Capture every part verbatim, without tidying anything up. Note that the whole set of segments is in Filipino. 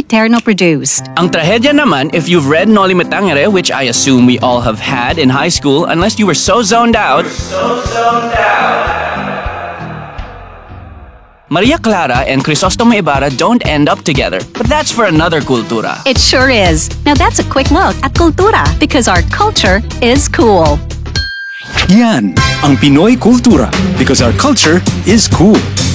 Eterno produced. Ang trahedya naman, if you've read Noli Me Tangere, which I assume we all have had in high school, unless you were so zoned out, so zoned out. Maria Clara and Crisostomo Ibarra don't end up together, but that's for another Kultura. It sure is. Now that's a quick look at Kultura, because our culture is cool. Yan ang Pinoy Kultura, because our culture is cool.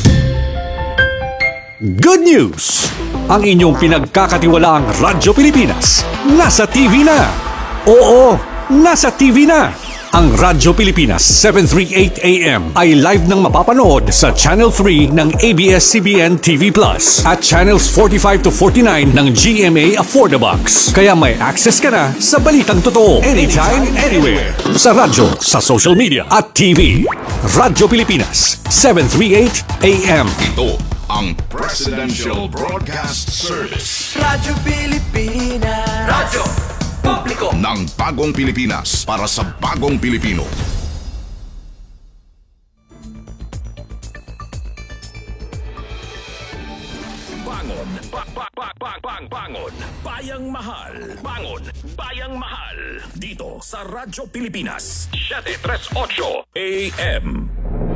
Good news! Ang inyong pinagkakatiwalaang Radyo Pilipinas nasa T V na. Oo, nasa T V na. Ang Radyo Pilipinas seven thirty-eight A M ay live nang mapapanood sa Channel three ng A B S C B N T V Plus at Channels forty-five to forty-nine ng G M A Affordabox. Kaya may access ka na sa balitang totoo anytime, anywhere. Sa radyo, sa social media at T V. Radyo Pilipinas seven thirty-eight A M. Ito ang Presidential Broadcast Service. Radyo Pilipinas. Radyo Publiko ng bagong Pilipinas para sa bagong Pilipino. Bangon, ba, ba, ba, ba, bang, bangon, bayang mahal. Bangon, bayang mahal. Dito sa Radyo Pilipinas seven thirty-eight A M.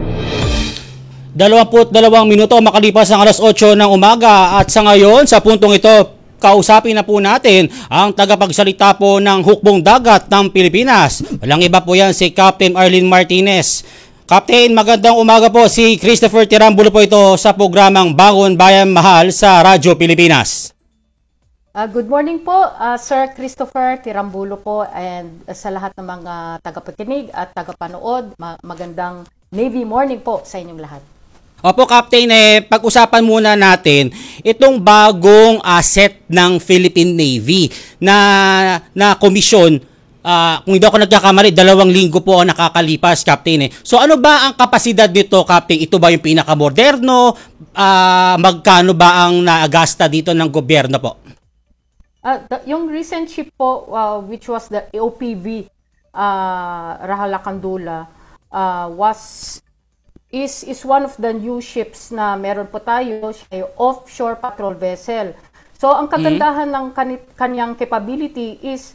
Dalawamput dalawang minuto makalipas ang alas otso ng umaga at sa ngayon sa puntong ito kausapin na po natin ang tagapagsalita po ng Hukbong Dagat ng Pilipinas. Walang iba po yan si Captain Arlene Martinez. Captain, magandang umaga po. Si Christopher Tirambulo po ito sa programang Bangon Bayan Mahal sa Radyo Pilipinas. Uh, good morning po, uh, Sir Christopher Tirambulo po, and uh, sa lahat ng mga tagapakinig at tagapanood, ma- magandang Navy morning po sa inyong lahat. Opo, Captain, eh, pag-usapan muna natin itong bagong asset ng Philippine Navy na na komisyon. Uh, kung hindi ako nagkakamali, dalawang linggo po ang nakakalipas, Captain. Eh. So ano ba ang kapasidad nito, Captain? Ito ba yung pinakamoderno? Uh, magkano ba ang naagasta dito ng gobyerno po? Uh, the, yung recent ship po, uh, which was the O P V uh, Rahalakandula, uh, was... is is one of the new ships na meron po tayo, siya yung offshore patrol vessel. So ang kagandahan mm-hmm. ng kanit, kanyang capability is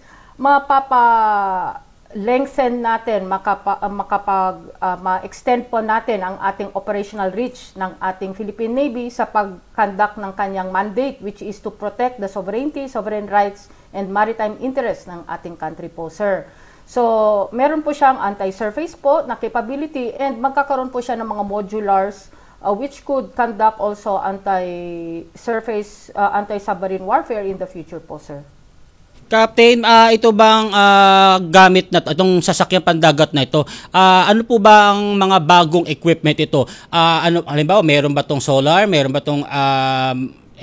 mapapa-lengthen natin, makapa, uh, makapag uh, ma-extend po natin ang ating operational reach ng ating Philippine Navy sa pag-conduct ng kanyang mandate, which is to protect the sovereignty, sovereign rights, and maritime interests ng ating country po, sir. So, meron po siyang anti-surface po na capability and magkakaroon po siya ng mga modulars uh, which could conduct also anti-surface, uh, anti-submarine warfare in the future po, sir. Captain, uh, ito bang uh, gamit na itong sasakyan pandagat na ito, uh, ano po ba ang mga bagong equipment ito? Uh, ano, halimbawa, meron ba itong solar? Meron ba itong uh,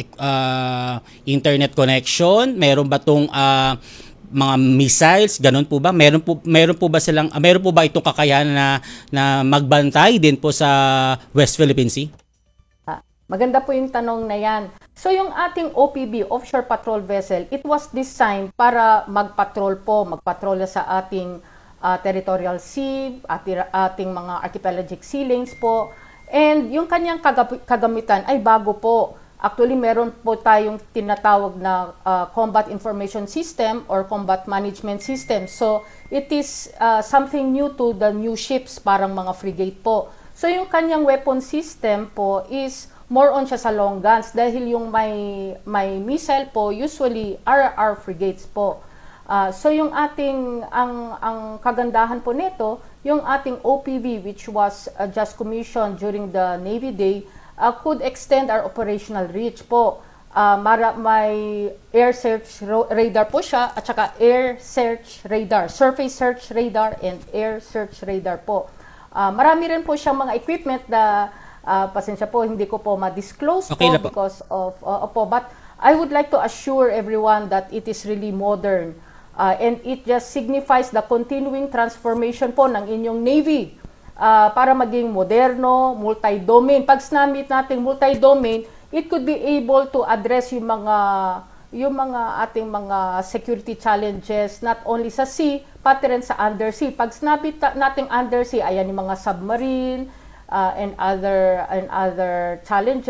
uh, internet connection? Meron ba itong uh, mga missiles, ganun po ba? Meron po meron po ba silang uh, meron po ba itong kakayahan na na magbantay din po sa West Philippine Sea? Ah, maganda po yung tanong na yan. So yung ating O P V, Offshore Patrol Vessel, it was designed para magpatrol po, magpatrol sa ating uh, territorial sea, ating, ating mga archipelagic sea lanes po. And yung kanyang kagab- kagamitan ay bago po. Actually, meron po tayong tinatawag na uh, Combat Information System or Combat Management System. So, it is uh, something new to the new ships, parang mga frigate po. So, yung kanyang weapon system po is more on siya sa long guns dahil yung may, may missile po usually are our frigates po. Uh, so, yung ating, ang, ang kagandahan po nito, yung ating O P V which was uh, just commissioned during the Navy Day, Uh, could extend our operational reach po. Uh, mara, may air search radar po siya at saka air search radar, surface search radar and air search radar po. Uh, marami rin po siyang mga equipment na uh, pasensya po, hindi ko po ma-disclose okay po, po because of, uh, po, but I would like to assure everyone that it is really modern uh, and it just signifies the continuing transformation po ng inyong Navy. Uh, para maging moderno, multi-domain. Pag sinamit natin multi-domain, it could be able to address yung mga yung mga ating mga security challenges not only sa sea, pati rin sa undersea. Pag sinabit natin undersea, ayan yung mga submarine uh, and other and other challenges.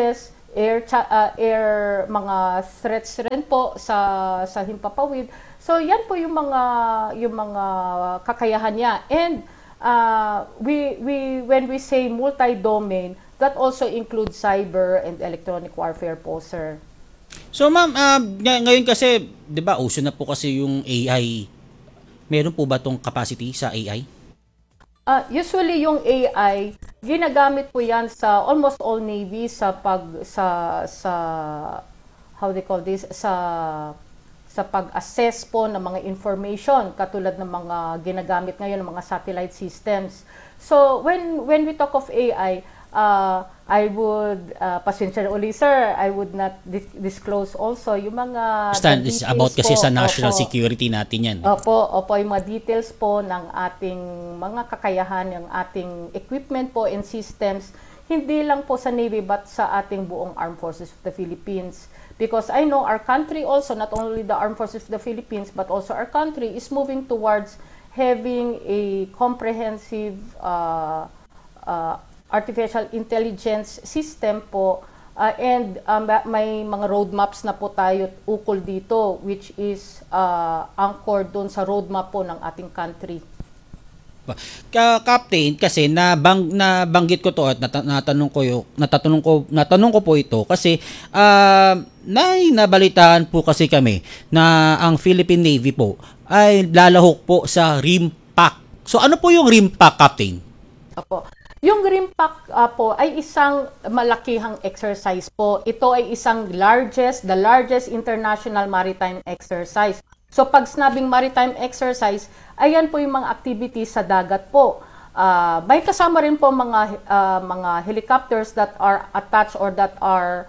air cha- uh, air mga threats rin po sa sa himpapawid. So yan po yung mga yung mga kakayahan niya. And uh, we we when we say multi-domain, that also includes cyber and electronic warfare po, sir. So ma'am, uh, ngay- ngayon kasi, 'di ba, uso na po kasi yung A I. Meron po ba tong capacity sa A I? Uh, usually yung A I, ginagamit po yan sa almost all navies sa pag sa sa how they call this sa sa pag-assess po ng mga information katulad ng mga ginagamit ngayon ng mga satellite systems. So when when we talk of A I, uh, I would uh, pasensya na uli, sir, I would not dis- disclose also yung mga Stand, the it's details about kasi po. sa national Opo. security natin yan. Opo, opo, yung mga details po ng ating mga kakayahan, yung ating equipment po and systems, hindi lang po sa Navy but sa ating buong Armed Forces of the Philippines. Because I know our country also, not only the Armed Forces of the Philippines, but also our country is moving towards having a comprehensive uh, uh, artificial intelligence system po. Uh, and um, may mga roadmaps na po tayo ukol dito which is uh, anchored doon sa roadmap po ng ating country. Ka Captain, kasi nabang nabanggit ko to at nat- natanong ko yung natatanong ko natanong ko po ito kasi uh, nay nabalitaan po kasi kami na ang Philippine Navy po ay lalahok po sa RIMPAC. So ano po yung RIMPAC, Captain? Opo. Yung RIMPAC uh, po ay isang malakihang exercise po. Ito ay isang largest, the largest international maritime exercise. So pag sinabing maritime exercise, ayan po yung mga activities sa dagat po. Uh, may kasama rin po mga uh, mga helicopters that are attached or that are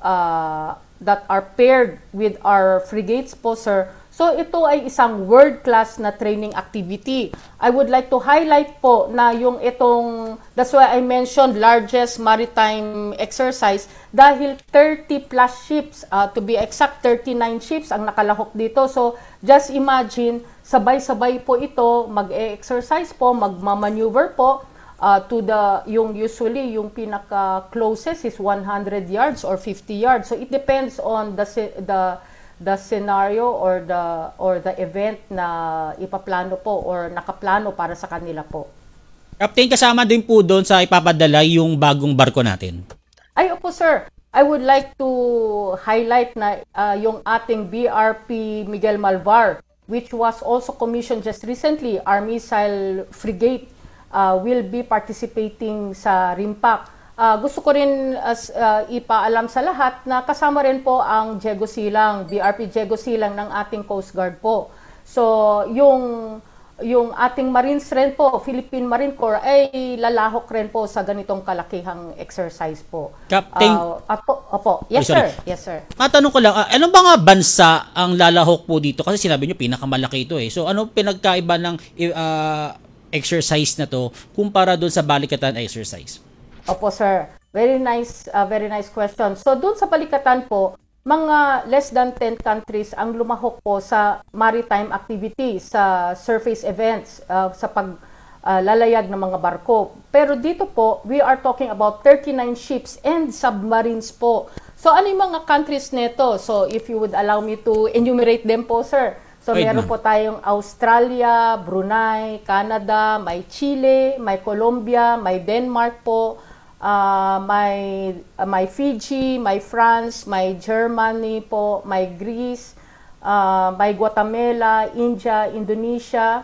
uh, that are paired with our frigates po, sir. So ito ay isang world-class na training activity. I would like to highlight po na yung itong, that's why I mentioned largest maritime exercise dahil thirty plus ships, uh, to be exact thirty-nine ships ang nakalahok dito. So just imagine, sabay-sabay po ito, mag-exercise po, magmamaneuver po uh, to the, yung usually yung pinaka-closest is one hundred yards or fifty yards. So it depends on the the the scenario or the or the event na ipaplano po or nakaplano para sa kanila po. Captain, kasama din po doon sa ipapadala yung bagong barko natin. Ay, opo sir. I would like to highlight na uh, yung ating B R P Miguel Malvar, which was also commissioned just recently, our missile frigate, uh, will be participating sa RIMPAC. Uh, gusto ko rin as, uh, ipaalam sa lahat na kasama rin po ang Diego Silang, B R P Diego Silang ng ating Coast Guard po. So, yung yung ating Marines rin po, Philippine Marine Corps, ay lalahok rin po sa ganitong kalakihang exercise po. Captain, uh, apo, opo. Yes, oh, sir. Yes, sir. Matanong ko lang, uh, anong mga bansa ang lalahok po dito? Kasi sinabi nyo, pinakamalaki ito eh. So, ano pinagkaiba ng uh, exercise na to kumpara doon sa balikatan exercise? Opo, sir. Very nice, uh, very nice question. So, doon sa balikatan po, mga less than ten countries ang lumahok po sa maritime activity, sa surface events, uh, sa paglalayag uh, ng mga barko. Pero dito po, we are talking about thirty-nine ships and submarines po. So, ano yung mga countries nito? So, if you would allow me to enumerate them po, sir. So, Right, meron ma'am. po tayong Australia, Brunei, Canada, may Chile, may Colombia, may Denmark po, uh, may, uh, may Fiji, may France, may Germany po, may Greece, uh, may Guatemala, India, Indonesia,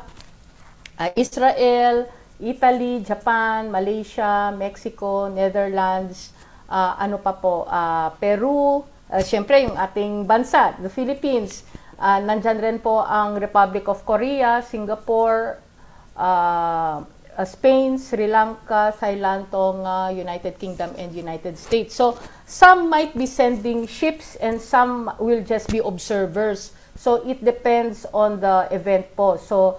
uh, Israel, Italy, Japan, Malaysia, Mexico, Netherlands, uh, ano pa po, uh, Peru, uh, syempre yung ating bansa, the Philippines. Uh, nandyan rin po ang Republic of Korea, Singapore, uh, uh, Spain, Sri Lanka, Thailand, Tonga, United Kingdom, and United States. So, some might be sending ships and some will just be observers. So, it depends on the event po. So,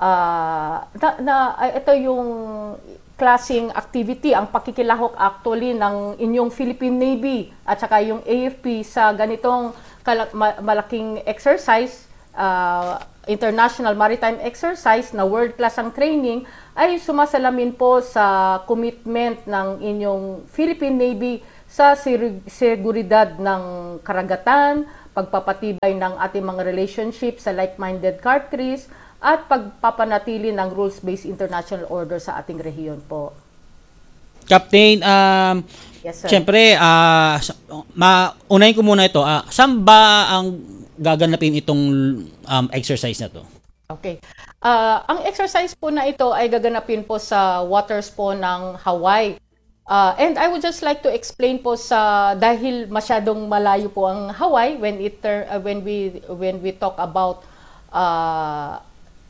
uh, na, na, ito yung klaseng activity, ang pakikilahok actually ng inyong Philippine Navy at saka yung A F P sa ganitong kalak- ma- malaking exercise, uh, international maritime exercise na world-class ang training, ay sumasalamin po sa commitment ng inyong Philippine Navy sa sig- seguridad ng karagatan, pagpapatibay ng ating mga relationship sa like-minded countries, at pagpapanatili ng rules-based international order sa ating rehiyon po. Captain, um, Yes, sir. siyempre, uh, maunahin ko muna ito. Uh, saan ba ang gaganapin itong um, exercise na to? Okay. Uh, ang exercise po na ito ay gaganapin po sa waters po ng Hawaii. Uh, and I would just like to explain po sa dahil masyadong malayo po ang Hawaii when it uh, when we when we talk about uh,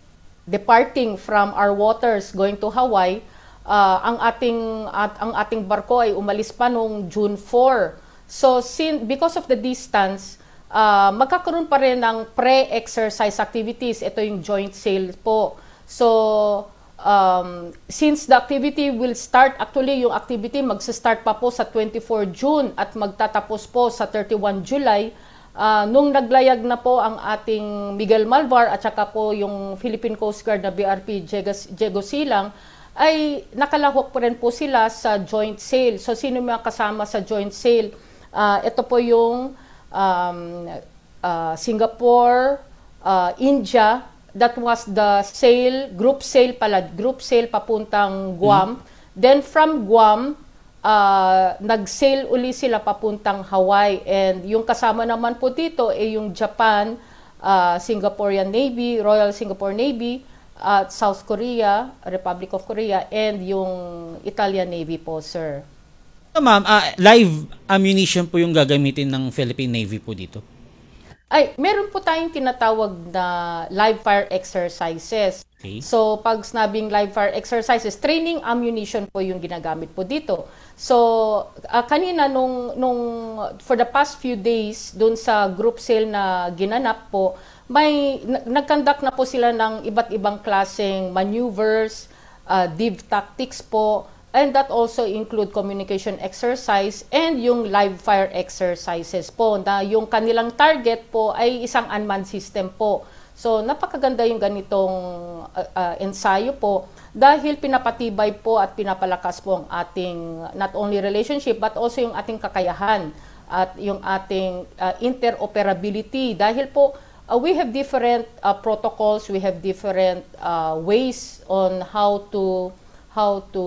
departing from our waters going to Hawaii, uh, ang ating at ang ating barko ay umalis pa noong June fourth. So sin because of the distance, uh, magkakaroon pa rin ng pre-exercise activities. Ito yung joint sail po. So um, since the activity will start, actually yung activity magsa-start pa po sa twenty-fourth June at magtatapos po sa thirty-first July. Uh, nung naglayag na po ang ating Miguel Malvar at saka po yung Philippine Coast Guard na B R P Diego Silang, ay nakalahok po rin po sila sa joint sail. So sino mga kasama sa joint sail? Uh, ito po yung um, uh, Singapore, uh, India. That was the sail, group sail pala, group sail papuntang Guam. Mm-hmm. Then from Guam, Uh, nag-sail uli sila papuntang Hawaii, and yung kasama naman po dito ay yung Japan, uh, Singaporean Navy, Royal Singapore Navy, at uh, South Korea, Republic of Korea, and yung Italian Navy po, sir. So, ma'am, uh, live ammunition po yung gagamitin ng Philippine Navy po dito? Ay, meron po tayong tinatawag na live fire exercises. Okay. So, pag sinabing live fire exercises, training ammunition po yung ginagamit po dito. So, uh, kanina nung, nung for the past few days, dun sa group sail na ginanap po, may nag-conduct na po sila ng iba't ibang klaseng maneuvers, uh, div tactics po, and that also include communication exercise and yung live fire exercises po, na yung kanilang target po ay isang unmanned system po. So, napakaganda yung ganitong uh, uh, ensayo po dahil pinapatibay po at pinapalakas po ang ating not only relationship but also yung ating kakayahan at yung ating uh, interoperability. Dahil po, uh, we have different uh, protocols, we have different uh, ways on how to how to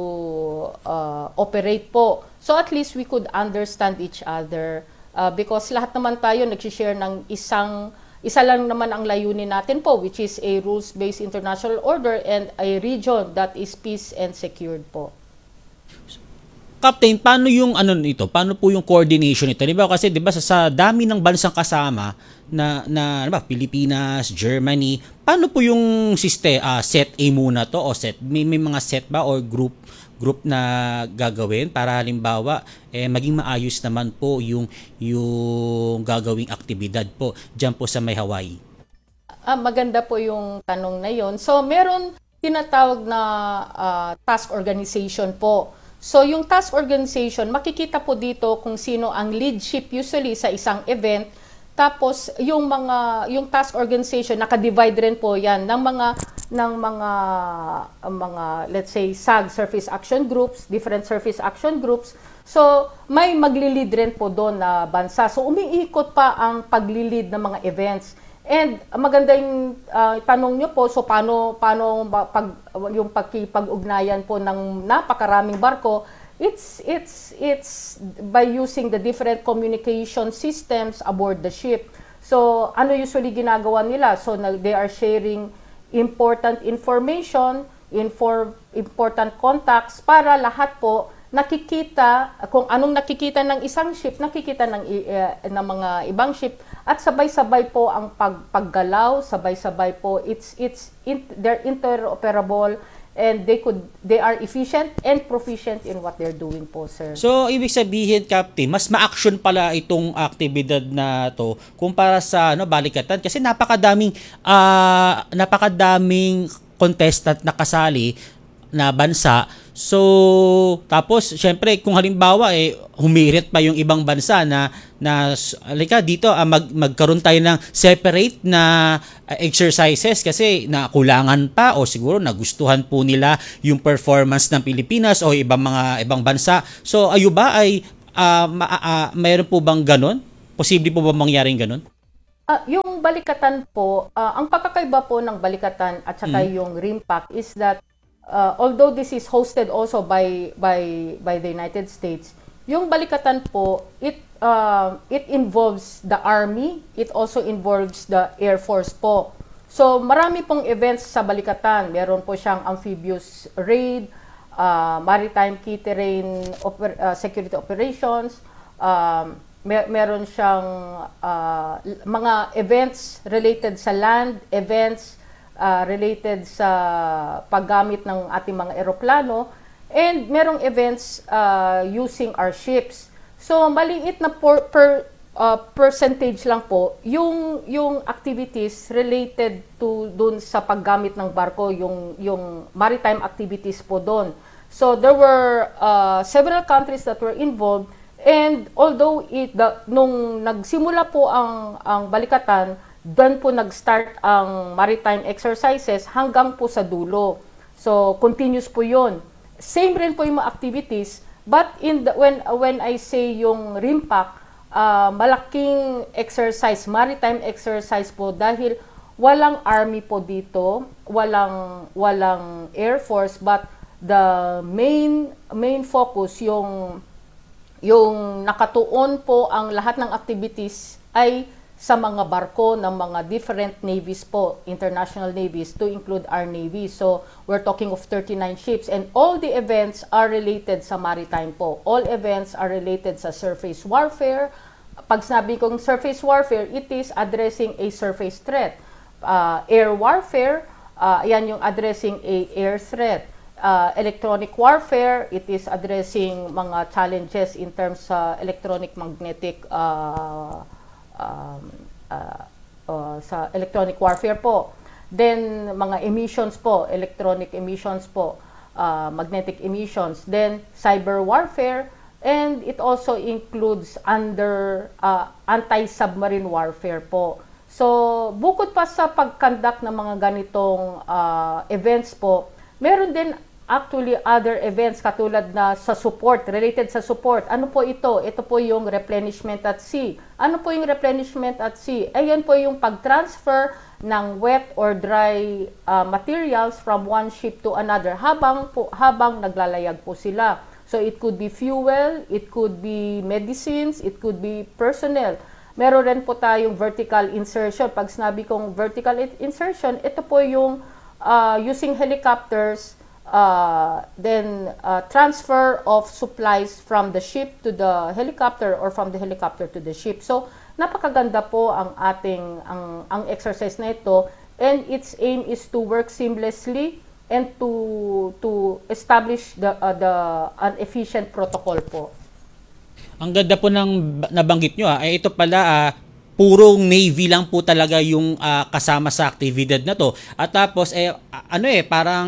uh, operate po. So at least we could understand each other uh, because lahat naman tayo nag-share ng isang, isa lang naman ang layunin natin po, which is a rules-based international order and a region that is peace and secured po. Captain, paano yung ano nito? Paano po yung coordination nito? Di ba kasi 'di ba sa, sa dami ng bansang kasama na na ano ba, Pilipinas, Germany, paano po yung siste uh, set A muna to o set may, may mga set ba or group group na gagawin para halimbawa eh maging maayos naman po yung yung gagawing aktibidad po diyan po sa may Hawaii? Ah, maganda po yung tanong na yon. So meron tinatawag na uh, task organization po. So yung task organization, makikita po dito kung sino ang leadership usually sa isang event. Tapos yung mga yung task organization naka-divide rin po 'yan ng mga ng mga uh, mga let's say S A G, surface action groups, different surface action groups. So may magli-lead rin po doon na bansa. So umiikot pa ang pagli-lead ng mga events. And maganda yung uh, tanong nyo po, so paano, paano pag, yung pagkipag-ugnayan po ng napakaraming barko, it's, it's, it's by using the different communication systems aboard the ship. So ano usually ginagawa nila? So they are sharing important information, inform, important contacts para lahat po nakikita, kung anong nakikita ng isang ship, nakikita ng, uh, ng mga ibang ship, at sabay-sabay po ang pag, paggalaw, sabay-sabay po, it's, it's, in, they're interoperable, and they could, they are efficient and proficient in what they're doing po, sir. So, ibig sabihin, Captain, mas ma-action pala itong aktibidad na to kumpara sa ano, balikatan, kasi napakadaming, uh, napakadaming contestant na kasali na bansa. So, tapos syempre kung halimbawa eh humirit pa yung ibang bansa na na alika dito ah, mag, magkaroon tayo ng separate na uh, exercises kasi nakulangan pa o siguro nagustuhan po nila yung performance ng Pilipinas o ibang mga ibang bansa. So, ayo ba ay ah, ma- ah, mayroon po bang ganon? Posible po ba mangyaring ganon? Ah, yung balikatan po, ah, ang pagkakaiba po ng balikatan at saka yung RIMPAC is that uh, although this is hosted also by by by the United States, yung balikatan po, it uh, it involves the Army, it also involves the Air Force po. So marami pong events sa balikatan. Meron po siyang amphibious raid, uh, maritime key terrain oper- uh, security operations, um, Mer- meron siyang uh, mga events related sa land, events uh, related sa paggamit ng ating mga eroplano, and merong events uh, using our ships. So maliit na per, per uh, percentage lang po yung yung activities related to dun sa paggamit ng barko, yung yung maritime activities po doon. So there were uh, several countries that were involved. And although it the, nung nagsimula po ang ang balikatan, doon po nag-start ang maritime exercises hanggang po sa dulo. So continuous po 'yon. Same rin po yung mga activities, but in the, when when I say yung RIMPAC, uh, malaking exercise, maritime exercise po dahil walang army po dito, walang walang air force, but the main main focus yung yung nakatuon po ang lahat ng activities ay sa mga barko ng mga different navies po, international navies, to include our navy. So, we're talking of thirty-nine ships, and all the events are related sa maritime po. All events are related sa surface warfare. Pag sinabi kong surface warfare, it is addressing a surface threat. Uh, air warfare, uh, yan yung addressing a air threat. Uh, electronic warfare, it is addressing mga challenges in terms sa electronic magnetic uh, um, uh, uh, sa electronic warfare po. Then mga emissions po, electronic emissions po, uh, magnetic emissions. Then cyber warfare, and it also includes under uh, anti-submarine warfare po. So bukod pa sa pag-conduct ng mga ganitong uh, events po, meron din actually other events katulad na sa support, related sa support. Ano po ito? Ito po yung replenishment at sea. Ano po yung replenishment at sea? Ayan po yung pag-transfer ng wet or dry uh, materials from one ship to another habang po, habang naglalayag po sila. So it could be fuel, it could be medicines, it could be personnel. Meron rin po tayong vertical insertion. Pag sinabi kong vertical insertion, ito po yung uh, using helicopters, Uh, then uh, transfer of supplies from the ship to the helicopter or from the helicopter to the ship. So napakaganda po ang ating ang ang exercise na ito, and its aim is to work seamlessly and to to establish the uh, the an efficient protocol po. Ang ganda po ng nabanggit nyo, ah. Ay ito pala ah, purong Navy lang po talaga yung ah, kasama sa aktibidad na to. At tapos eh ano eh parang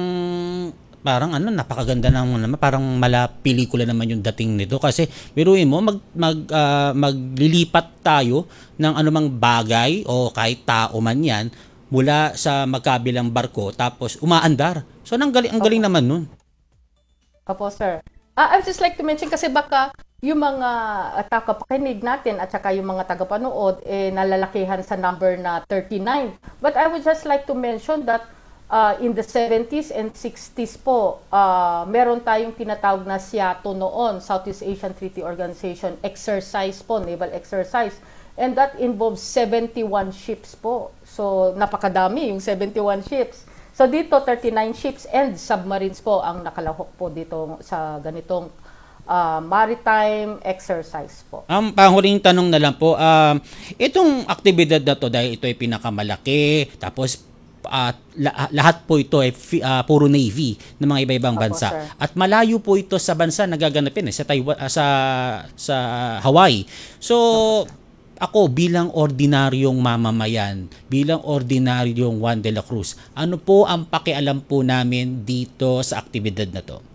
parang ano, napakaganda naman, parang mala pelikula naman yung dating nito kasi biruin mo mag mag uh, maglilipat tayo ng anumang bagay o kahit tao man yan mula sa magkabilang barko tapos umaandar. So nang galing ang galing naman nun. Opo, sir. Uh, I would just like to mention kasi baka yung mga uh, tagapakinig natin at saka yung mga tagapanood eh nalalakihan sa number na thirty-nine. But I would just like to mention that Uh, in the seventies and sixties po, uh, meron tayong tinatawag na SEATO noon, Southeast Asian Treaty Organization exercise po, naval exercise. And that involves seventy-one ships po. So, napakadami yung seventy-one ships. So, dito thirty-nine ships and submarines po ang nakalahok po dito sa ganitong uh, maritime exercise po. Ang panghuling tanong na lang po, um, itong aktibidad na to dahil ito ay pinakamalaki, tapos Uh, lahat po ito ay uh, puro Navy ng mga iba-ibang bansa. Opo, at malayo po ito sa bansa nagaganapin eh, sa Taiwan, uh, sa sa Hawaii. So ako bilang ordinaryong mamamayan, bilang ordinaryong Juan de la Cruz, ano po ang pakialam po namin dito sa aktibidad na to?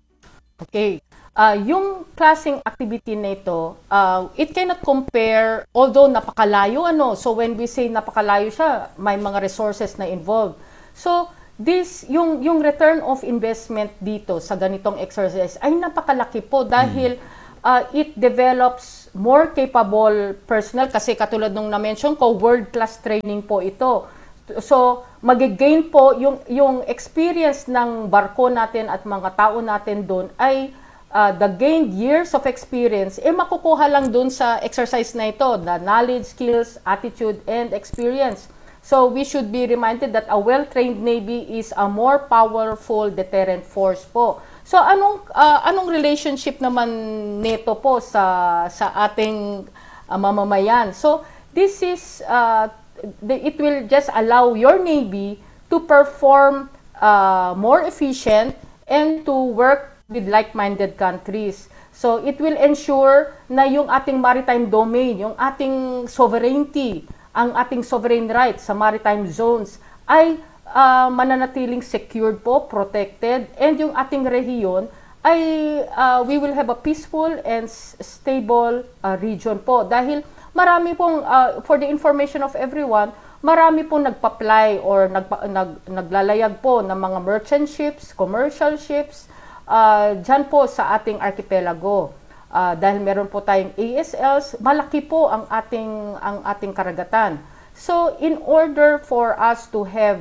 Okay. Uh, yung klaseng activity na ito, uh, it cannot compare, although napakalayo, ano, so when we say napakalayo siya, may mga resources na involved. So, this, yung, yung return of investment dito sa ganitong exercise ay napakalaki po dahil uh, it develops more capable personnel kasi katulad nung na-mention ko, world-class training po ito. So, magigain po yung, yung experience ng barko natin at mga tao natin doon ay uh, the gained years of experience, eh makukuha lang doon sa exercise na ito, the knowledge, skills, attitude, and experience. So, we should be reminded that a well-trained Navy is a more powerful deterrent force po. So, anong uh, anong relationship naman nito po sa sa ating uh, mamamayan? So, this is uh, the, it will just allow your Navy to perform uh, more efficient and to work with like-minded countries. So, it will ensure na yung ating maritime domain, yung ating sovereignty, ang ating sovereign rights sa maritime zones ay uh, mananatiling secured po, protected, and yung ating rehiyon ay uh, we will have a peaceful and stable uh, region po. Dahil marami pong, uh, for the information of everyone, marami pong nagpa-apply or nagpa, nag, naglalayag po ng mga merchant ships, commercial ships, uh, dyan po sa ating archipelago. Uh, dahil meron po tayong A S Ls, malaki po ang ating, ang ating karagatan. So, in order for us to have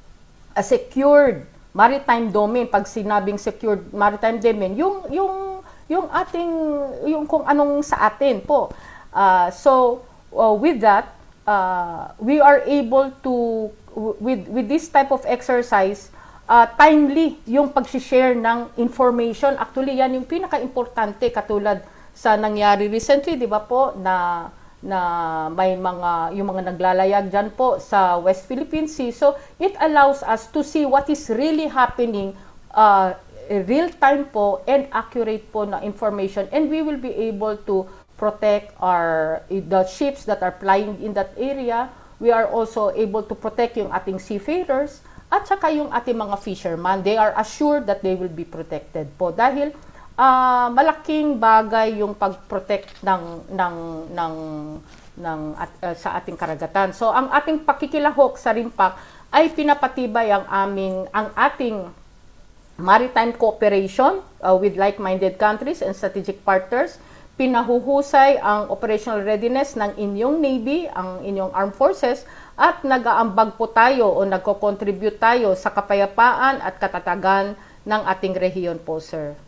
a secured maritime domain, pag sinabing secured maritime domain, yung, yung, yung ating, yung kung anong sa atin po. Uh, so, uh, with that, uh, we are able to, with, with this type of exercise, uh, timely yung pag-share ng information. Actually, yan yung pinaka-importante katulad sa nangyari recently, di ba po, na, na may mga, yung mga naglalayag dyan po sa West Philippine Sea. So, it allows us to see what is really happening uh, real time po and accurate po na information, and we will be able to protect our the ships that are plying in that area. We are also able to protect yung ating seafarers at saka yung ating mga fishermen. They are assured that they will be protected po dahil uh, malaking bagay yung pag-protect ng ng ng ng at, uh, sa ating karagatan. So ang ating pakikilahok sa RIMPAC ay pinapatibay ang aming ang ating maritime cooperation uh, with like-minded countries and strategic partners. Pinahuhusay ang operational readiness ng inyong Navy, ang inyong armed forces, at nag-aambag po tayo o nagko-contribute tayo sa kapayapaan at katatagan ng ating rehiyon po, sir.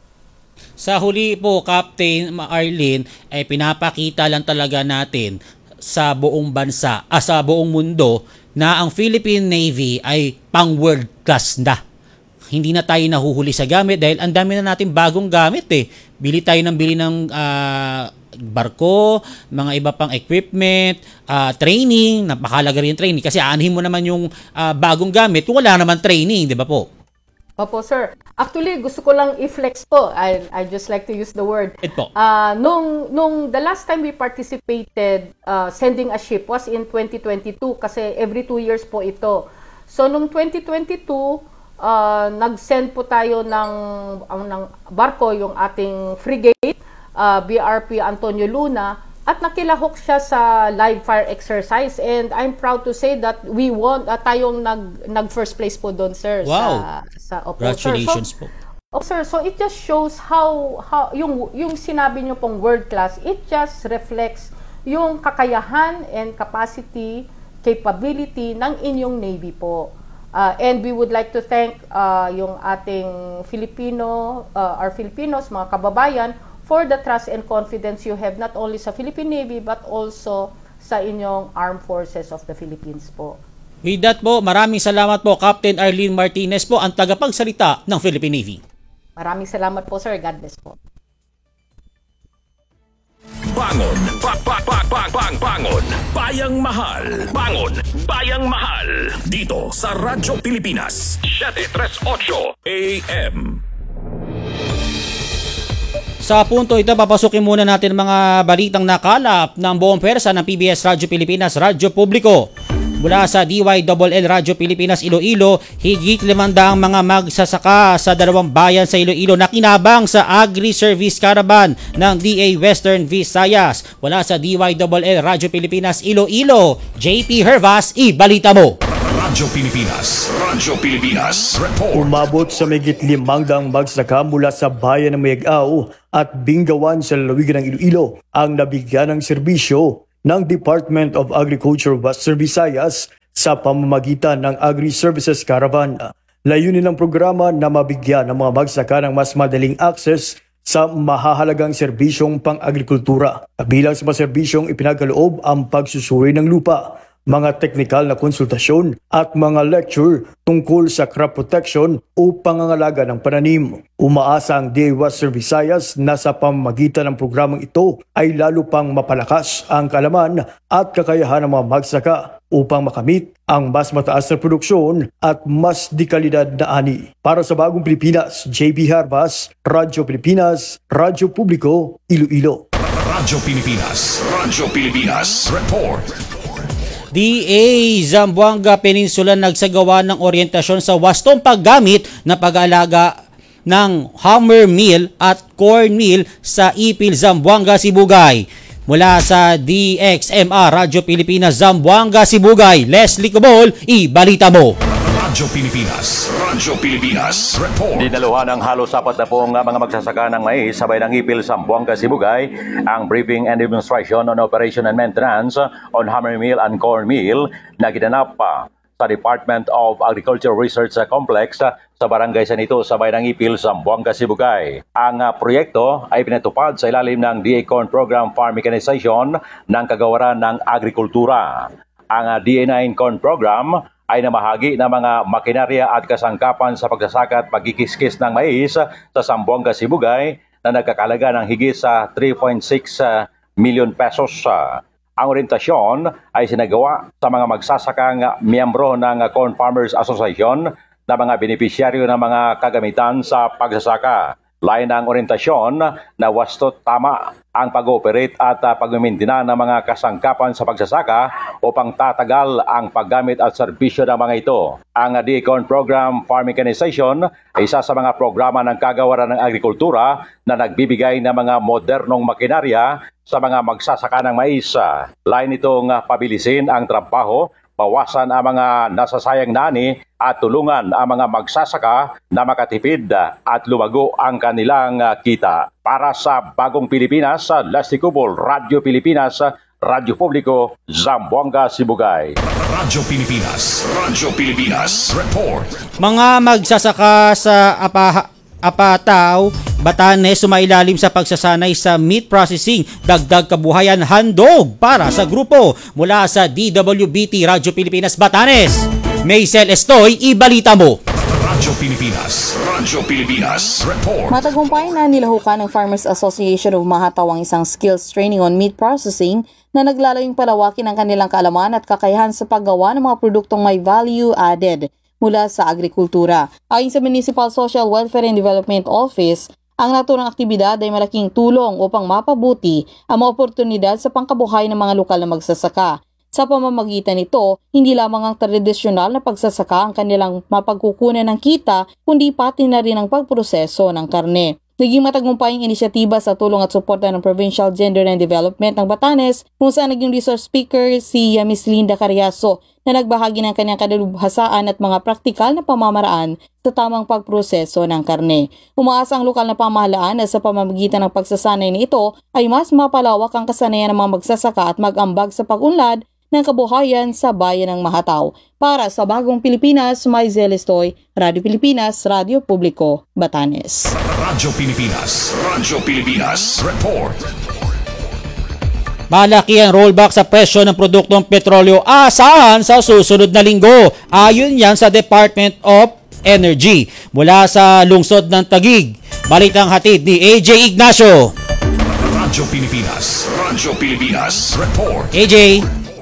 Sa huli po, Captain Arlene, ay pinapakita lang talaga natin sa buong bansa, ah, sa buong mundo, na ang Philippine Navy ay pang-world class na. Hindi na tayo nahuhuli sa gamit dahil ang dami na natin bagong gamit eh. Bili tayo ng bili ng uh, barko, mga iba pang equipment, uh, training, napakalaga rin yung training kasi aanhin mo naman yung uh, bagong gamit kung wala naman training, di ba po? Opo, sir. Actually, gusto ko lang i-flex po. I, I just like to use the word. Ito. Uh, nung, nung the last time we participated uh, sending a ship was in twenty twenty-two kasi every two years po ito. So, nung twenty twenty-two, Uh, nag-send po tayo ng, um, ng barko, yung ating frigate, uh, B R P Antonio Luna, at nakilahok siya sa live fire exercise. And I'm proud to say that we won, uh, tayong nag, nag-first place po doon, sir. Wow! Sa, sa, opo, congratulations sir. So, po. oh, sir, so it just shows how, how yung, yung sinabi nyo pong world class, it just reflects yung kakayahan and capacity, capability ng inyong Navy po. Uh, and we would like to thank uh, yung ating Filipino, uh, our Filipinos, mga kababayan, for the trust and confidence you have not only sa Philippine Navy but also sa inyong Armed Forces of the Philippines po. With that po, maraming salamat po, Captain Arlene Martinez po, ang tagapagsalita ng Philippine Navy. Maraming salamat po, sir. God bless po. Bangon, ba, ba, ba, ba, bang, bangon, bayang mahal, bangon, bayang mahal, dito sa Radyo Pilipinas, seven thirty-eight A M. Sa punto ito, papasukin muna natin mga balitang nakalap ng buong pwersa ng P B S Radyo Pilipinas, Radyo Publiko. Mula sa D Y L L Radyo Pilipinas Iloilo, higit limandang mga magsasaka sa dalawang bayan sa Iloilo na kinabang sa Agri-Service Caravan ng D A Western Visayas. Mula sa D Y L L Radyo Pilipinas Iloilo, J P Hervas, ibalita mo. Radyo Pilipinas. Radyo Pilipinas. Report. Umabot sa mahigit limangdaang magsasaka mula sa bayan ng Mayag-Ao at Bingawan sa lalawigan ng Iloilo ang nabigyan ng serbisyo ng Department of Agriculture Western Visayas sa pamamagitan ng Agri-Services Caravan. Layunin ng programa na mabigyan ng mga magsasaka ng mas madaling access sa mahahalagang serbisyong pang-agrikultura. Kabilang sa mga serbisyong ipinagkaloob ang pagsusuri ng lupa, mga teknikal na konsultasyon at mga lecture tungkol sa crop protection o pangangalaga ng pananim. Umaasa ang D A Western Visayas na sa pamamagitan ng programang ito ay lalo pang mapalakas ang kaalaman at kakayahan ng mga magsasaka upang makamit ang mas mataas na produksyon at mas dekalidad na ani. Para sa Bagong Pilipinas, J B Harbas, Radyo Pilipinas, Radyo Publiko, Iloilo. Radyo Pilipinas. Radyo Pilipinas. Report. D A Zamboanga Peninsula nagsagawa ng oryentasyon sa wastong paggamit na pag-aalaga ng hammer mill at corn mill sa Ipil, Zamboanga, Sibugay. Mula sa D X M R Radyo Pilipinas Zamboanga, Sibugay, Leslie Cobol, ibalita mo. Radyo Pilipinas. Radyo Pilipinas. Report. Dinaluhan ng halos apat na pong mga magsasaka ng mais sabay ng Ipil, Zamboanga, Sibugay ang briefing and demonstration on operation and maintenance on hammer mill and corn mill na ginanap pa sa Department of Agriculture Research Complex sa barangay Sanito sa bayan ng Ipil, Zamboanga, Sibugay. Ang uh, proyekto ay pinatupad sa ilalim ng D A Corn Program Farm Mechanization ng Kagawaran ng Agrikultura. Ang uh, D A nine Corn Program ay namahagi ng mga makinarya at kasangkapan sa pagsasaka at pagkikiskis ng mais sa Zamboanga, Sibugay na nagkakalaga ng higit sa three point six uh, million pesos. Uh, Ang orientasyon ay sinagawa sa mga magsasakang miyembro ng Corn Farmers Association na mga benepisyaryo ng mga kagamitan sa pagsasaka. Lain ng orientasyon na wastot tama ang pag-ooperate at uh, pagmimintina ng mga kasangkapan sa pagsasaka upang tatagal ang paggamit at serbisyo ng mga ito. Ang D A Corn Program Farm Mechanization ay isa sa mga programa ng Kagawaran ng Agrikultura na nagbibigay ng mga modernong makinarya sa mga magsasaka ng mais. Lain itong uh, pabilisin ang trabaho, bawasan ang mga nasasayang nani at tulungan ang mga magsasaka na makatipid at lumago ang kanilang kita. Para sa Bagong Pilipinas, Leslie Cobol, Radyo Pilipinas, Radyo Publiko, Zamboanga, Sibugay. Radyo Pilipinas. Radyo Pilipinas. Report. Mga magsasaka sa Apa Apataw, Batanes sumailalim sa pagsasanay sa meat processing, dagdag kabuhayan handog para sa grupo. Mula sa D W B T Radyo Pilipinas Batanes, Maysel Estoy, ibalita mo. Radyo Pilipinas. Radyo Pilipinas. Report. Matagumpay na nilahukan ng Farmers Association of Mahataw ang isang skills training on meat processing na naglalayong palawakin ang kanilang kaalaman at kakayahan sa paggawa ng mga produktong may value added mula sa agrikultura. Ayon sa Municipal Social Welfare and Development Office, ang naturang aktibidad ay malaking tulong upang mapabuti ang mga oportunidad sa pangkabuhay ng mga lokal na magsasaka. Sa pamamagitan nito, hindi lamang ang tradisyonal na pagsasaka ang kanilang mapagkukunan ng kita, kundi pati na rin ang pagproseso ng karne. Naging matagumpay ang inisyatiba sa tulong at suporta ng Provincial Gender and Development ng Batanes, kung saan naging resource speaker si Miss Linda Carriazo na nagbahagi ng kanyang kadalubhasaan at mga praktikal na pamamaraan sa tamang pagproseso ng karne. Umaasa ang lokal na pamahalaan na sa pamamagitan ng pagsasanay nito ay mas mapalawak ang kasanayan ng mga magsasaka at mag-ambag sa pag-unlad ng kabuhayan sa bayan ng Mahataw. Para sa Bagong Pilipinas, Maysel Estoy, Radyo Pilipinas, Radyo Publiko, Batanes. Radyo Pilipinas. Radyo Pilipinas. Report. Malaki ang rollback sa presyo ng produktong petrolyo asahan sa susunod na linggo. Ayon yan sa Department of Energy. Mula sa lungsod ng Taguig, balitang hatid ni A J Ignacio. Radyo Pilipinas. Radyo Pilipinas. Report. A J.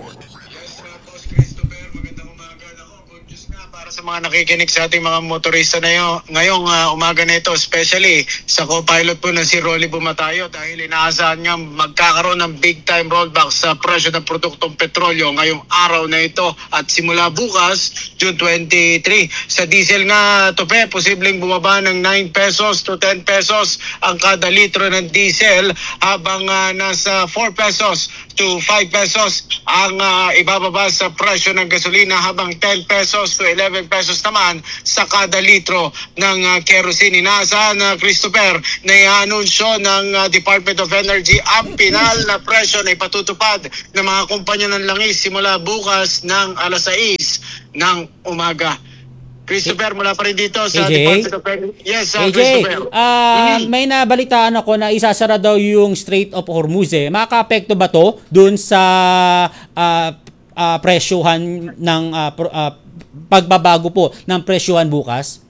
Sa mga nakikinig sa ating mga motorista na yun, ngayong uh, umaga na ito, especially sa co-pilot po na si Rolly Bumatayo, dahil inaasahan niya magkakaroon ng big time rollback sa presyo ng produktong petrolyo ngayong araw na ito at simula bukas, June twenty-three. Sa diesel nga, Tope, posibleng bumaba ng nine pesos to ten pesos ang kada litro ng diesel habang uh, nasa four pesos to five pesos ang uh, ibababa sa presyo ng gasolina, habang ten pesos to eleven pesos naman sa kada litro ng uh, kerosene. Inaasahan na uh, Christopher na i-anunsyo ng uh, Department of Energy ang pinal na presyo na ipatutupad ng mga kumpanya ng langis simula bukas ng alas sais ng umaga. Christopher, mula pa rin dito sa A J? Department of Energy. Yes, uh, A J, Christopher. ah, Mhm. may nabalitaan ako na isasara daw yung Strait of Hormuz eh. Makaka-apekto ba to dun sa ah, ah, presyuhan ng ah, pro- ah, pagbabago po ng presyuhan bukas?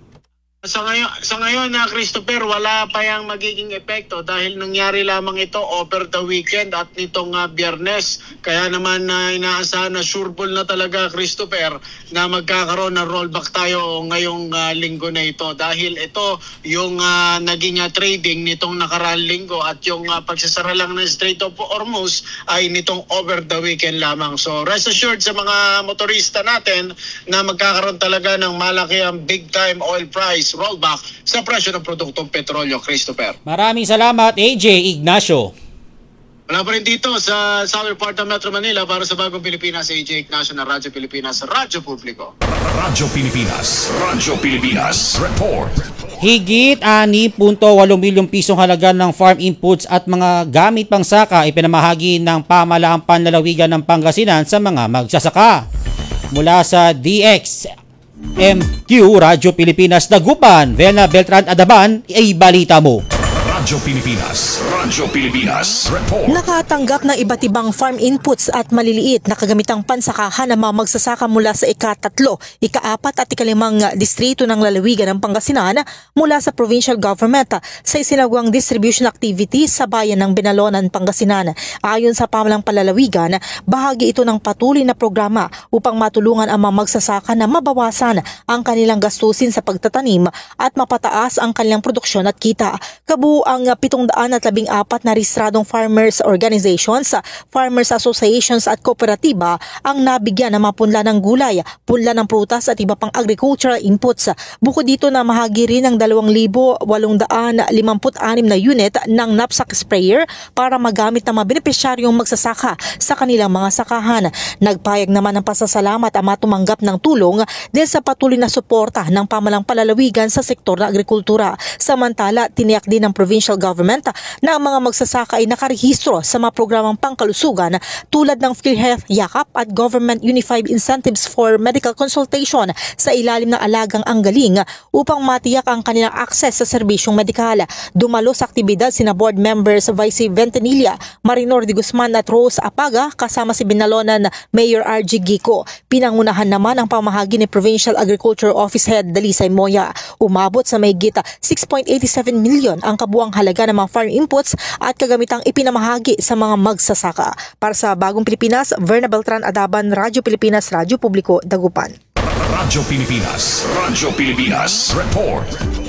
Sa ngayon, sa ngayon na Christopher, wala pa yang magiging epekto dahil nangyari lamang ito over the weekend at nitong uh, Biyernes. Kaya naman na uh, inaasahan na sureball na talaga, Christopher, na magkakaroon ng rollback tayo ngayong uh, linggo na ito. Dahil ito yung uh, naging uh, trading nitong nakaraang linggo at yung uh, pagsasara lang ng Strait of Hormuz ay nitong over the weekend lamang. So rest assured sa mga motorista natin na magkakaroon talaga ng malaki ang big time oil price rollback sa presyo ng produktong petrolyo, Christopher. Maraming salamat, A J Ignacio. Wala pa rin dito sa southern part ng Metro Manila para sa Bagong Pilipinas, A J Ignacio ng Radyo Pilipinas, Radyo Publiko. Radyo Pilipinas, Radyo Pilipinas, report. Higit ani punto walo milyong pisong halaga ng farm inputs at mga gamit pangsaka ipinamahagi ng pamahalaang panlalawigan ng Pangasinan sa mga magsasaka. Mula sa D X M Q Radyo Pilipinas Dagupan, Vena Beltran Adaban, ay balita mo. Radyo Pilipinas, Radyo Pilipinas, report. Nakatanggap ng iba't ibang farm inputs at maliliit na kagamitang pansakahan ng mga magsasaka mula sa ika-tatlo, ika-apat at ikalimang distrito ng lalawigan ng Pangasinan mula sa provincial government sa isinagawang distribution activity sa bayan ng Binalonan, Pangasinan. Ayon sa pamahalang palalawigan, bahagi ito ng patuloy na programa upang matulungan ang mga magsasaka na mabawasan ang kanilang gastusin sa pagtatanim at mapataas ang kanilang produksyon at kita. Kabuo ang pitong daan at labing apat na rehistradong farmers organizations, farmers associations at kooperatiba ang nabigyan ng mga punla ng gulay, punla ng prutas at iba pang agricultural inputs. Bukod dito na mahagi rin ng dalawang libo walongdaan limampu't anim na unit ng knapsack sprayer para magamit ng mga benepisyaryong magsasaka sa kanilang mga sakahan. Nagpayag naman ng pasasalamat ang matumanggap ng tulong dahil sa patuloy na suporta ng pamahalang palalawigan sa sektor ng agrikultura. Samantala, tiniyak din ng provincial government na ang mga magsasaka ay nakarehistro sa mga programang pangkalusugan tulad ng PhilHealth Yakap at Government Unified Incentives for Medical Consultation sa ilalim ng Alagang Anggaling upang matiyak ang kanilang akses sa serbisyong medikal. Dumalo sa aktibidad sina board members Vice Ventanilla, Marinor de Guzman at Rose Apaga kasama si Binalonan Mayor R G Gico. Pinangunahan naman ang pamahagi ni Provincial Agriculture Office Head Dalisay Moya. Umabot sa mahigit six point eight seven million ang kabuang halaga ng mga farm inputs at kagamitang ipinamahagi sa mga magsasaka. Para sa Bagong Pilipinas, Verna Beltran Adaban, Radyo Pilipinas, Radyo Publiko, Dagupan. Radyo Pilipinas, Radyo Pilipinas, report.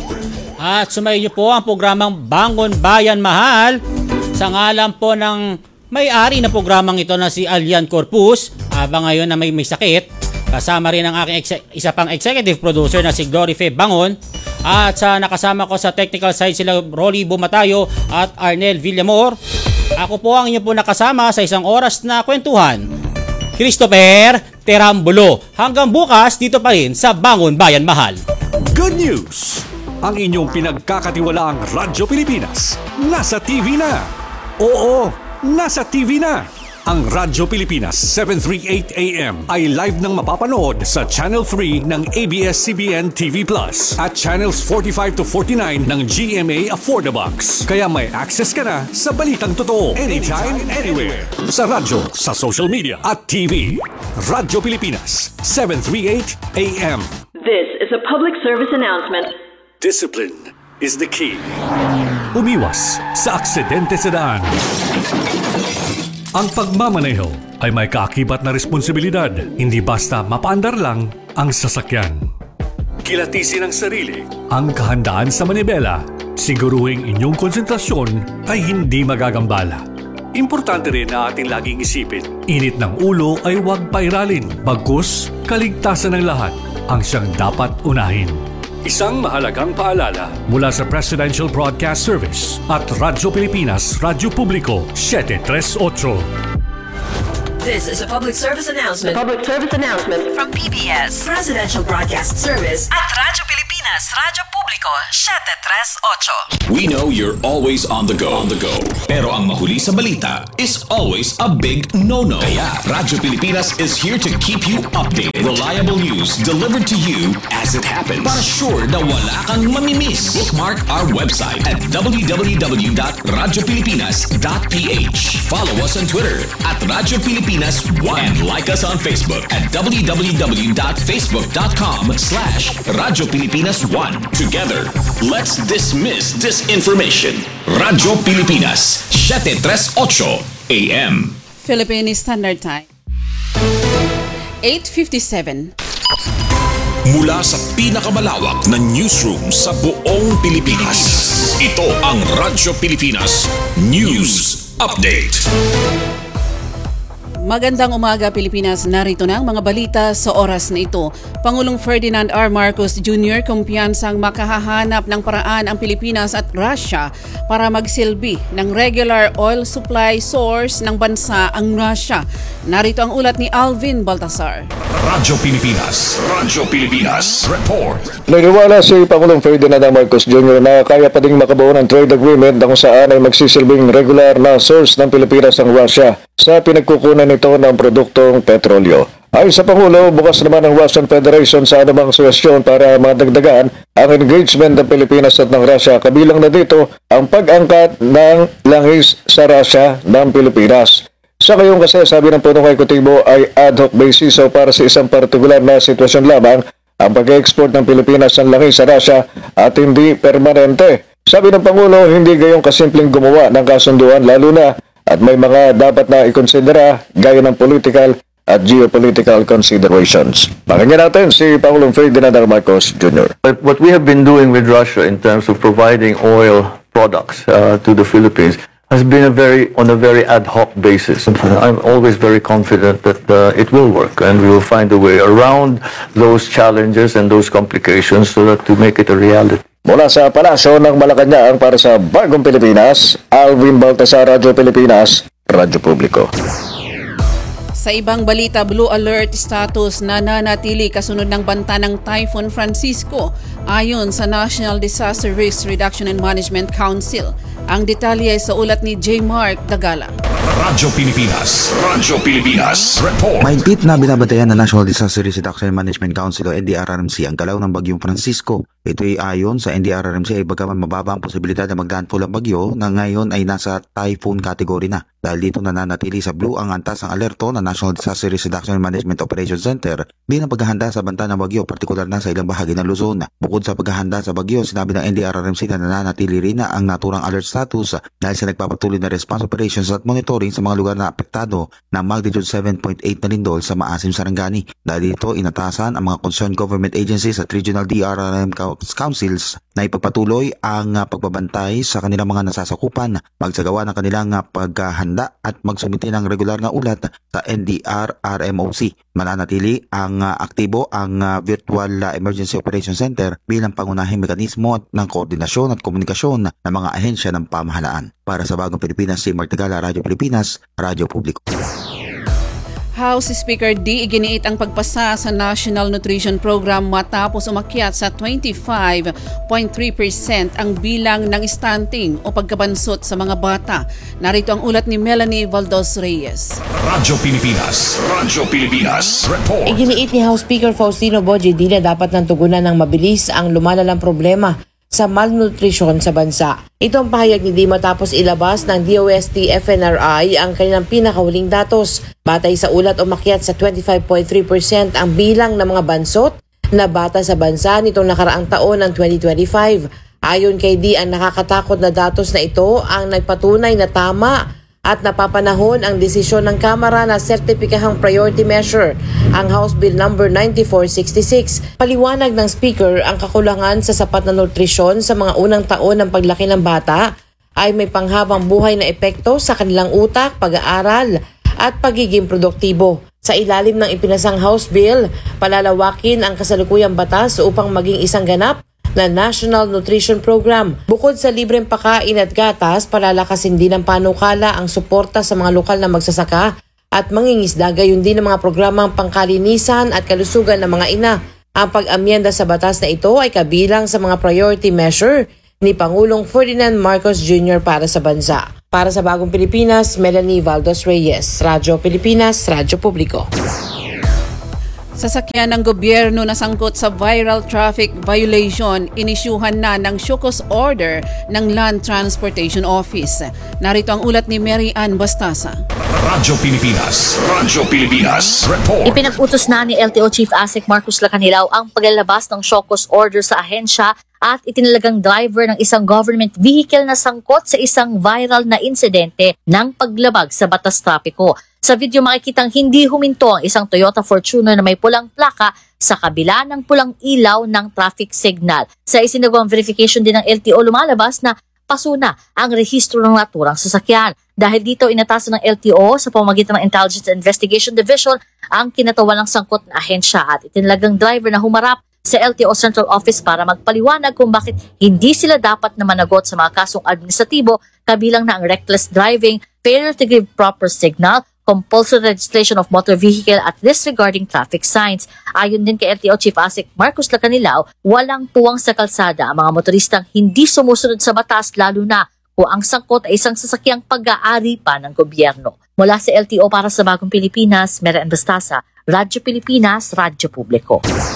At sumayin niyo po ang programang Bangon Bayan Mahal sa ngalan po ng may-ari na programang ito na si Alian Corpus, habang ngayon na may, may sakit. Kasama rin ang aking ex- isa pang executive producer na si Glory Fe Bangon. At sa nakasama ko sa technical side sila Rolly Bumatayo at Arnel Villamor. Ako po ang inyo po nakasama sa isang oras na kwentuhan. Christopher Terambulo. Hanggang bukas dito pa rin sa Bangon Bayan Mahal. Good news! Ang inyong pinagkakatiwalaang Radyo Pilipinas nasa T V na. Oo, nasa T V na. Ang Radyo Pilipinas seven thirty-eight A M ay live nang mapapanood sa Channel three ng A B S C B N T V Plus at Channels forty-five to forty-nine ng G M A Affordabox. Kaya may access ka na sa balitang totoo anytime, anywhere. Sa radyo, sa social media at T V. Radyo Pilipinas seven thirty-eight A M. This is a public service announcement. Discipline is the key. Umiwas sa aksidente sa daan. Ang pagmamaneho ay may kaakibat na responsibilidad, hindi basta mapaandar lang ang sasakyan. Kilatisin ang sarili, ang kahandaan sa manibela, siguruhing inyong konsentrasyon ay hindi magagambala. Importante rin na ating laging isipin, init ng ulo ay huwag pairalin, bagkus kaligtasan ng lahat ang siyang dapat unahin. Isang mahalagang paalala mula sa Presidential Broadcast Service at Radyo Pilipinas, Radyo Publiko, seven thirty-eight. This is a public service announcement. A public service announcement From P B S Presidential Broadcast Service at Radyo Pilipinas, Radyo Publiko, seven three eight. We know you're always on the go. On the go. Pero ang mahuli sa balita is always a big no-no. Kaya Radyo Pilipinas is here to keep you updated. Reliable news delivered to you as it happens. Para sure na wala kang mamimiss. Bookmark our website at w w w dot radyo pilipinas dot p h. Follow us on Twitter at Radyo Pilipinas one and like us on Facebook at w w w dot facebook dot com slash Radyo Pilipinas one. Together, let's dismiss disinformation. Radyo Pilipinas, seven three eight A M. Philippine Standard Time. eight fifty-seven. Mula sa pinakamalawak na newsroom sa buong Pilipinas, ito ang Radyo Pilipinas News Update. Magandang umaga Pilipinas, narito na ang mga balita sa oras na ito. Pangulong Ferdinand R. Marcos Junior kumpiyansang makahahanap ng paraan ang Pilipinas at Russia para magsilbi ng regular oil supply source ng bansa ang Russia. Narito ang ulat ni Alvin Baltasar. Radyo Pilipinas, Radyo Pilipinas Report. Naniwala si Pangulong Ferdinand R. Marcos Junior na kaya pa ding makabuo ng trade agreement na kung saan ay magsisilbing regular na source ng Pilipinas ang Russia sa pinagkukunan nito ng produktong petrolyo. Ayon sa Pangulo, bukas naman ang Russian Federation sa anumang suwestyon para madagdagan ang engagement ng Pilipinas at ng Russia. Kabilang na dito ang pag-angkat ng langis sa Russia ng Pilipinas. Sa ngayon kasi, sabi ng punong ekutibo ay ad hoc basis o para sa isang partikular na sitwasyon lamang ang pag-export ng Pilipinas ng langis sa Russia at hindi permanente. Sabi ng Pangulo, hindi gayong kasimpleng gumawa ng kasunduan lalo na at may mga dapat na ikonsidera gaya ng political at geopolitical considerations. Pakinggan natin si Pangulong Ferdinand R. Marcos Junior But what we have been doing with Russia in terms of providing oil products uh, to the Philippines has been a very on a very ad hoc basis. I'm always very confident that uh, it will work and we will find a way around those challenges and those complications so that to make it a reality. Mula sa Palasyo ng Malacanang para sa Bagong Pilipinas, Alvin Baltasar, Radyo Pilipinas, Radyo Publiko. Sa ibang balita, blue alert status na nanatili kasunod ng banta ng Typhoon Francisco ayon sa National Disaster Risk Reduction and Management Council. Ang detalye sa ulat ni J. Mark Dagala. Radyo Pilipinas, Radyo Pilipinas Report. Mahigpit na binabantayan ng National Disaster Risk Reduction and Management Council o N D R R M C ang galaw ng bagyong Francisco. Ito ay ayon sa N D R R M C ay bagaman mababa ang posibilidad na maglandfall ang bagyo na ngayon ay nasa typhoon category na. Dahil dito nananatili sa blue ang antas ng alerto ng National Disaster Risk Reduction and Management Operations Center bilang paghahanda sa banta ng bagyo, partikular na sa ilang bahagi ng Luzon. Bukod sa paghahanda sa bagyo, sinabi ng N D R R M C na nananatili rin na ang naturang alert status dahil sa nagpapatuloy na response operations at monitoring sa mga lugar na apektado ng magnitude seven point eight na lindol sa Maasim, Sarangani. Dahil dito inatasan ang mga concerned government agencies at regional D R R M councils na ipagpatuloy ang pagbabantay sa kanilang mga nasasakupan, magsagawa ng kanilang paghahanda at magsumiti ng regular na ulat sa N D R R M O C. Mananatili ang aktibo ang Virtual Emergency Operations Center bilang pangunahing mekanismo ng koordinasyon at komunikasyon ng mga ahensya ng pamahalaan. Para sa Bagong Pilipinas, si Martigala, Radyo Pilipinas, Radyo Publiko. House Speaker D. iginiit ang pagpasa sa National Nutrition Program matapos umakyat sa twenty-five point three percent ang bilang ng stunting o pagkabansot sa mga bata. Narito ang ulat ni Melanie Valdos Reyes. Radyo Pilipinas, Radyo Pilipinas Report. Iginiit ni House Speaker Faustino Bojedilla dapat nang tugunan ng mabilis ang lumalalang problema sa malnutrisyon sa bansa. Ito ang pahayag ni D matapos ilabas ng D O S T F N R I ang kanilang pinakahuling datos. Batay sa ulat, umakyat sa twenty-five point three percent ang bilang ng mga bansot na bata sa bansa nitong nakaraang taon ng twenty twenty-five. Ayon kay D, ang nakakatakot na datos na ito ang nagpatunay na tama at napapanahon ang desisyon ng Kamara na sertipikahang priority measure ang House Bill number ninety-four sixty-six. Paliwanag ng Speaker, ang kakulangan sa sapat na nutrisyon sa mga unang taon ng paglaki ng bata ay may panghabang buhay na epekto sa kanilang utak, pag-aaral at pagiging produktibo. Sa ilalim ng ipinasang House Bill, palalawakin ang kasalukuyang batas upang maging isang ganap na National Nutrition Program. Bukod sa libreng pakain at gatas, palalakasin din ng panukala ang suporta sa mga lokal na magsasaka at mangingisda, gayon din ang mga programang pangkalinisan at kalusugan ng mga ina. Ang pag-amyenda sa batas na ito ay kabilang sa mga priority measure ni Pangulong Ferdinand Marcos Junior para sa bansa. Para sa Bagong Pilipinas, Melanie Valdos Reyes, Radyo Pilipinas, Radyo Publiko. Sasakyan ng gobyerno na sangkot sa viral traffic violation, inisyuhan na ng Shokos Order ng Land Transportation Office. Narito ang ulat ni Mary Ann Bastasa. Radyo Pilipinas, Radyo Pilipinas, report. Ipinag-utos na ni L T O Chief Asik Marcos Lacanilaw ang paglalabas ng Shokos Order sa ahensya at itinalagang driver ng isang government vehicle na sangkot sa isang viral na insidente ng paglabag sa batas trapiko. Sa video makikitang hindi huminto ang isang Toyota Fortuner na may pulang plaka sa kabila ng pulang ilaw ng traffic signal. Sa isinagawang verification din ng L T O, lumalabas na pasuna ang rehistro ng naturang sasakyan. Dahil dito, inatasan ng L T O sa pamamagitan ng Intelligence Investigation Division ang kinatawalang sangkot na ahensya at itinalagang driver na humarap sa L T O Central Office para magpaliwanag kung bakit hindi sila dapat na managot sa mga kasong administratibo, kabilang na ang reckless driving, failure to give proper signal, compulsory registration of motor vehicle at disregarding traffic signs. Ayon din kay L T O Chief Asik Marcos Lacanilaw, walang puwang sa kalsada ang mga motoristang hindi sumusunod sa batas, lalo na kung ang sangkot ay isang sasakyang pag-aari pa ng gobyerno. Mula sa L T O para sa Bagong Pilipinas, Mera Bastasa, Radyo Pilipinas, Radyo Publiko.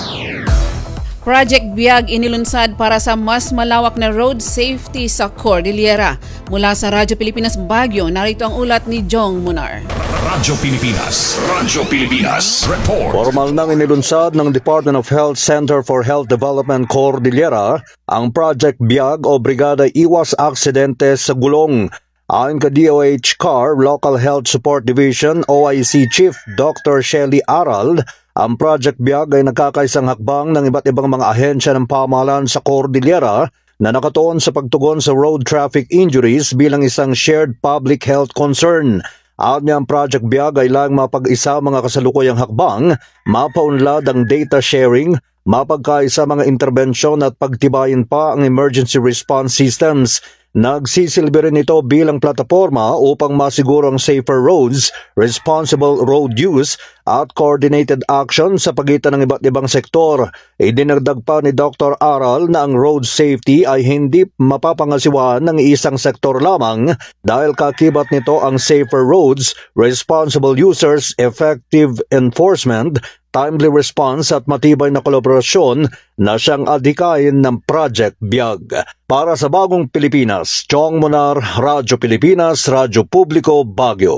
Project Biag inilunsad para sa mas malawak na road safety sa Cordillera. Mula sa Radyo Pilipinas Baguio, narito ang ulat ni Jong Munar. Radyo Pilipinas, Radyo Pilipinas, report. Formal nang inilunsad ng Department of Health Center for Health Development Cordillera ang Project Biag o Brigada Iwas Aksidente sa Gulong. Ayon ka D O H C A R Local Health Support Division O I C Chief Doctor Shelly Aral, ang Project Biag ay nagkakaisang hakbang ng iba't ibang mga ahensya ng pamahalaan sa Cordillera na nakatuon sa pagtugon sa road traffic injuries bilang isang shared public health concern. Ayon niya, ang Project Biag ay lang mapag-isa mga kasalukuyang hakbang, mapaunlad ang data sharing, mapagkaisa mga interbensyon at pagtibayin pa ang emergency response systems. Nagsisilbi rin ito bilang plataforma upang masiguro ang safer roads, responsible road use at coordinated action sa pagitan ng iba't ibang sektor. Idinagdag pa ni Doctor Aral na ang road safety ay hindi mapapangasiwaan ng isang sektor lamang dahil kakibat nito ang safer roads, responsible users, effective enforcement, timely response at matibay na kolaborasyon na siyang adhikain ng Project Biag. Para sa Bagong Pilipinas, Chong Munar, Radyo Pilipinas, Radyo Publiko, Baguio.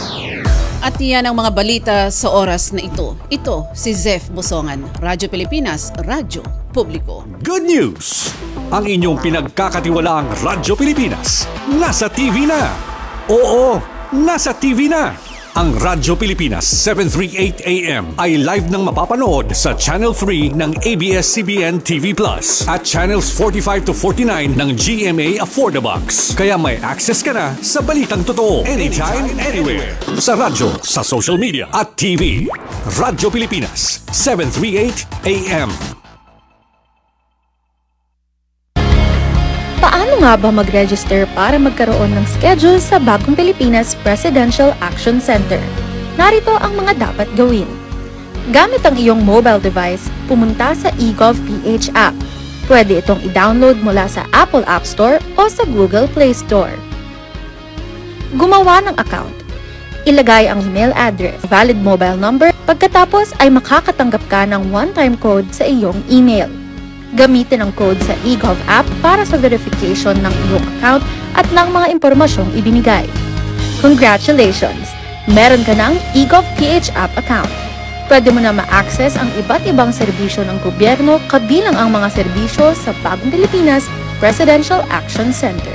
At yan ang mga balita sa oras na ito. Ito si Zef Busongan, Radyo Pilipinas, Radyo Publiko. Good news! Ang inyong pinagkakatiwalaang Radyo Pilipinas nasa T V na. Oo, nasa T V na. Ang Radyo Pilipinas seven thirty-eight A M ay live nang mapapanood sa Channel three ng A B S C B N T V Plus at Channels forty-five to forty-nine ng G M A Affordabox. Kaya may access ka na sa balitang totoo anytime, anywhere. Sa radyo, sa social media at T V. Radyo Pilipinas seven thirty-eight A M. Paano nga ba mag-register para magkaroon ng schedule sa Bagong Pilipinas Presidential Action Center? Narito ang mga dapat gawin. Gamit ang iyong mobile device, pumunta sa eGovPH app. Pwede itong i-download mula sa Apple App Store o sa Google Play Store. Gumawa ng account. Ilagay ang email address, valid mobile number, pagkatapos ay makakatanggap ka ng one-time code sa iyong email. Gamitin ang code sa eGov app para sa verification ng iyong account at ng mga impormasyong ibinigay. Congratulations! Meron ka ng eGovPH app account. Pwede mo na ma-access ang iba't ibang serbisyo ng gobyerno kabilang ang mga serbisyo sa Bagong Pilipinas Presidential Action Center.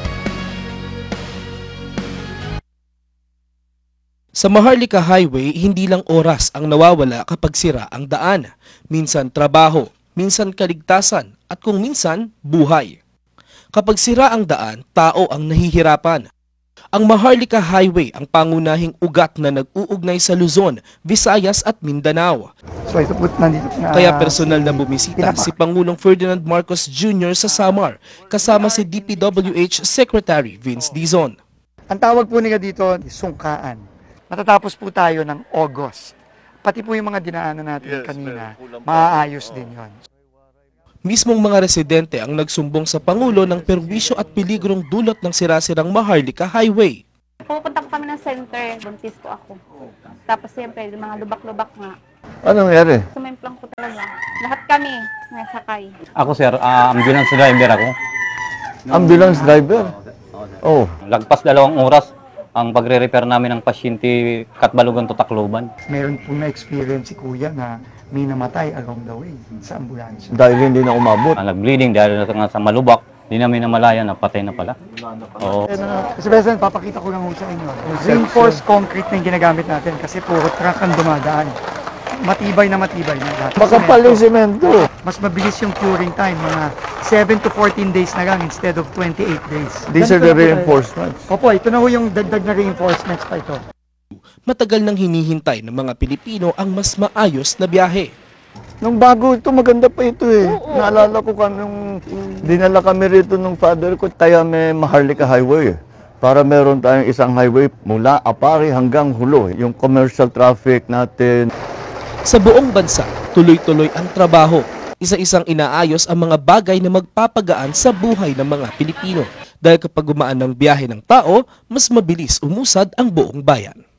Sa Maharlika Highway, hindi lang oras ang nawawala kapag sira ang daan. Minsan trabaho, minsan kaligtasan, at kung minsan, buhay. Kapag sira ang daan, tao ang nahihirapan. Ang Maharlika Highway ang pangunahing ugat na nag-uugnay sa Luzon, Visayas at Mindanao. So ito po nandito na, Kaya personal na bumisita si Pangulong Ferdinand Marcos Junior sa Samar, kasama si D P W H Secretary Vince Dizon. Ang tawag po nila dito, sungkaan. matatapos po tayo ng August. Pati po yung mga dinaanan natin kanina, maaayos din yon. Mismong mga residente ang nagsumbong sa Pangulo ng perwisyo at peligrong dulot ng sirasirang Maharlika Highway. Pupunta ko kami ng center, buntis ko ako. Tapos siyempre, yung mga lubak-lubak nga. Anong nangyari? Sumemplang ko talaga. Lahat kami nasakay. Ako sir, uh, ambulance driver ako. Ambulance driver? Oh. Lagpas dalawang oras ang pagre-repair namin ng pasyente Katbalogan to Tacloban. Meron po na-experience si Kuya na may namatay along the way sa ambulansya. Dahil hindi na umabot. Ang nag-bleeding dahil nga sa malubak, hindi namin namalayan na patay na pala. Oo. Kasi President, papakita ko lang sa inyo. Reinforced concrete na yung ginagamit natin kasi puro truck ang dumadaan. Matibay na matibay na lahat. Makapal yung semento. Mas mabilis yung curing time, mga seven to fourteen days na lang instead of twenty-eight days. These are the reinforcements. Opo, ito na ho yung dagdag na reinforcements pa ito. Matagal nang hinihintay ng mga Pilipino ang mas maayos na biyahe. Nung bago ito, maganda pa ito eh. Oo, naalala ko kami nung dinala kami rito ng father ko, kaya may Maharlika Highway. Para meron tayong isang highway mula Apari hanggang Hulo. Yung commercial traffic natin. Sa buong bansa, tuloy-tuloy ang trabaho. Isa-isang inaayos ang mga bagay na magpapagaan sa buhay ng mga Pilipino. Dahil kapag gumaan ng biyahe ng tao, mas mabilis umusad ang buong bayan.